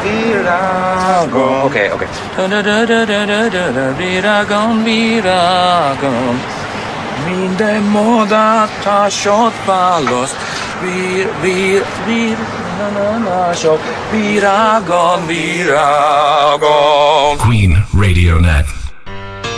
Viragon. Okay. Viragon. Minden modat a sotpalos. Viragon. Queen Radio Net.